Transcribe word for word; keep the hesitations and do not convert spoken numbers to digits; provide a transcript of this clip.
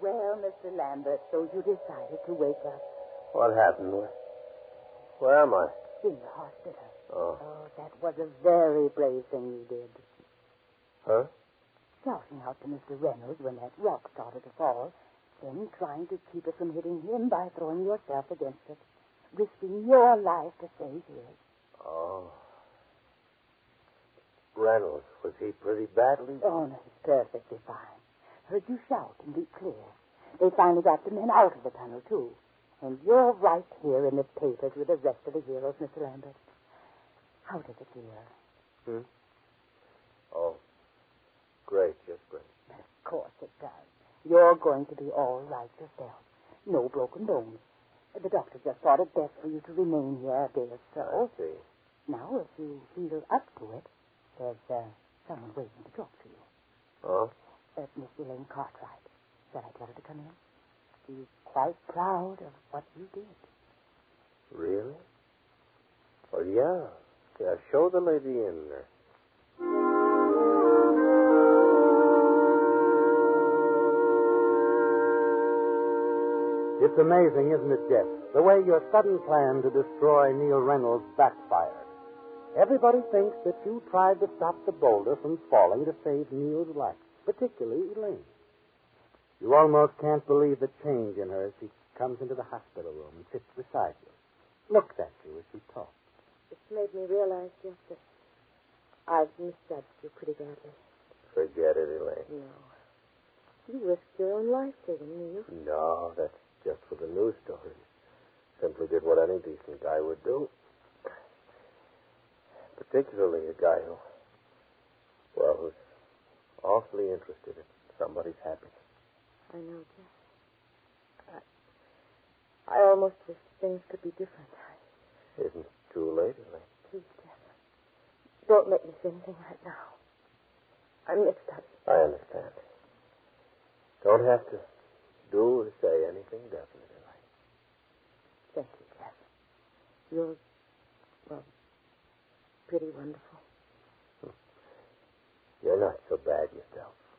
Well, Mister Lambert, so you decided to wake up. What happened? Where, where am I? In the hospital. Oh. Oh, that was a very brave thing you did. Huh? Shouting out to Mister Reynolds when that rock started to fall, then trying to keep it from hitting him by throwing yourself against it, risking your life to save his. Oh. Reynolds, was he pretty badly? Oh, no, he's perfectly fine. Heard you shout and be clear. They finally got the men out of the tunnel, too. And you're right here in the papers with the rest of the heroes, Mister Lambert. How does it feel? Hmm? Oh, great, just great. Of course it does. You're going to be all right yourself. No broken bones. The doctor just thought it best for you to remain here a day or so. I see. Now, if you feel up to it, there's uh, someone waiting to talk to you. Oh? Uh, Miss Elaine Cartwright. Shall I tell her to come in? She's quite proud of what you did. Really? Well, yeah. Yeah, show the lady in there. It's amazing, isn't it, Jeff? The way your sudden plan to destroy Neil Reynolds backfired. Everybody thinks that you tried to stop the boulder from falling to save Neil's life, particularly Elaine. You almost can't believe the change in her as she comes into the hospital room and sits beside you, looks at you as she talks. It's made me realize, Jeff, that I've misjudged you pretty badly. Forget it, Elaine. No. You risked your own life saving Neil. No, that's just for the news stories. Simply did what any decent guy would do. Particularly a guy who, well, who's awfully interested in somebody's happiness. I know, Jeff. I, I almost wish things could be different. I... Isn't it too late, Elaine? Please, Jeff. Don't make me say anything right now. I'm mixed up. I understand. Don't have to do or say anything definite, Elaine. Thank you, Jeff. You're, well, pretty wonderful. You're not so bad yourself.